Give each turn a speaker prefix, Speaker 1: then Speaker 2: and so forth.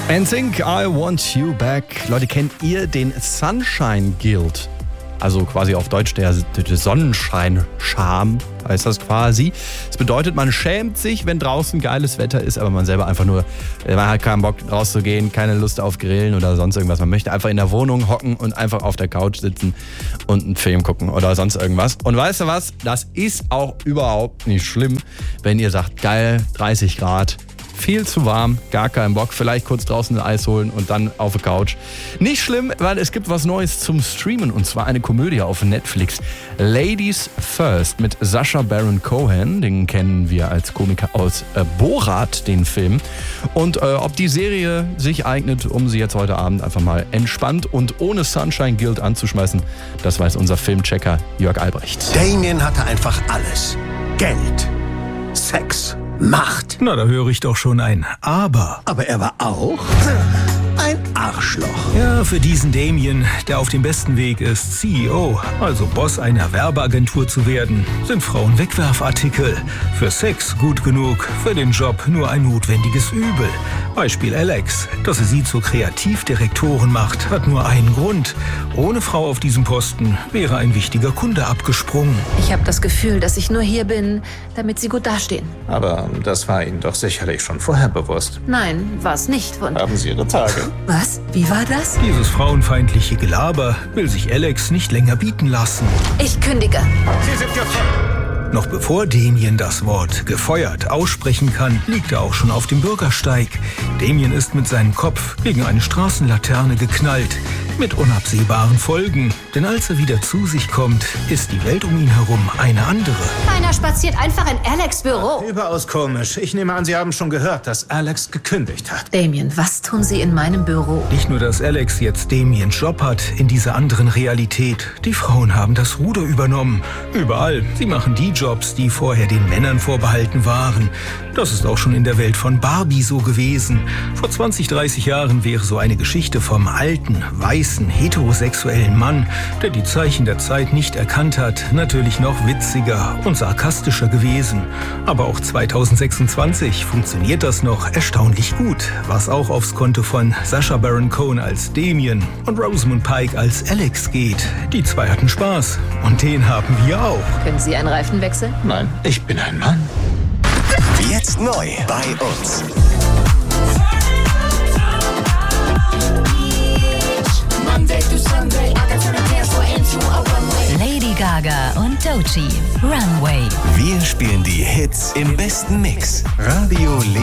Speaker 1: NSYNC, I Want You Back. Leute, kennt ihr den Sunshine Guilt? Also quasi auf Deutsch der Sonnenschein-Scham heißt das quasi. Das bedeutet, man schämt sich, wenn draußen geiles Wetter ist, aber man selber einfach nur, man hat keinen Bock rauszugehen, keine Lust auf Grillen oder sonst irgendwas. Man möchte einfach in der Wohnung hocken und einfach auf der Couch sitzen und einen Film gucken oder sonst irgendwas. Und weißt du was? Das ist auch überhaupt nicht schlimm, wenn ihr sagt, geil, 30 Grad. Viel zu warm, gar keinen Bock, vielleicht kurz draußen ein Eis holen und dann auf der Couch. Nicht schlimm, weil es gibt was Neues zum Streamen und zwar eine Komödie auf Netflix. Ladies First mit Sacha Baron Cohen, den kennen wir als Komiker aus Borat, den Film. Und ob die Serie sich eignet, um sie jetzt heute Abend einfach mal entspannt und ohne Sunshine Guilt anzuschmeißen, das weiß unser Filmchecker Jörg Albrecht.
Speaker 2: Damien hatte einfach alles. Geld, Sex, Macht.
Speaker 3: Na, da höre ich doch schon ein Aber.
Speaker 2: Aber er war auch ein Arschloch.
Speaker 3: Ja, für diesen Damien, der auf dem besten Weg ist, CEO, also Boss einer Werbeagentur zu werden, sind Frauen Wegwerfartikel. Für Sex gut genug, für den Job nur ein notwendiges Übel. Beispiel Alex. Dass er sie zur Kreativdirektorin macht, hat nur einen Grund. Ohne Frau auf diesem Posten wäre ein wichtiger Kunde abgesprungen.
Speaker 4: Ich habe das Gefühl, dass ich nur hier bin, damit sie gut dastehen.
Speaker 5: Aber das war Ihnen doch sicherlich schon vorher bewusst.
Speaker 4: Nein, war's nicht. Und
Speaker 5: Haben Sie Ihre Tage?
Speaker 4: was? Wie war das?
Speaker 3: Dieses frauenfeindliche Gelaber will sich Alex nicht länger bieten lassen.
Speaker 4: Ich kündige.
Speaker 2: Sie sind gefeuert.
Speaker 3: Noch bevor Damien das Wort gefeuert aussprechen kann, liegt er auch schon auf dem Bürgersteig. Damien ist mit seinem Kopf gegen eine Straßenlaterne geknallt. Mit unabsehbaren Folgen. Denn als er wieder zu sich kommt, ist die Welt um ihn herum eine andere.
Speaker 4: Keiner spaziert einfach in Alex' Büro.
Speaker 2: Überaus komisch. Ich nehme an, Sie haben schon gehört, dass Alex gekündigt hat.
Speaker 4: Damien, was tun Sie in meinem Büro?
Speaker 3: Nicht nur, dass Alex jetzt Damiens Job hat in dieser anderen Realität. Die Frauen haben das Ruder übernommen. Überall. Sie machen die Jobs, die vorher den Männern vorbehalten waren. Das ist auch schon in der Welt von Barbie so gewesen. Vor 20, 30 Jahren wäre so eine Geschichte vom alten, weißen, heterosexuellen Mann, der die Zeichen der Zeit nicht erkannt hat, natürlich noch witziger und sarkastischer gewesen. Aber auch 2026 funktioniert das noch erstaunlich gut, was auch aufs Konto von Sacha Baron Cohen als Damien und Rosamund Pike als Alex geht. Die zwei hatten Spaß und den haben wir auch.
Speaker 4: Können Sie einen Reifen wechseln?
Speaker 5: Nein, ich bin ein Mann.
Speaker 6: Jetzt neu bei uns.
Speaker 7: Lady Gaga und Doechii, Runway.
Speaker 6: Wir spielen die Hits im besten Mix. Radio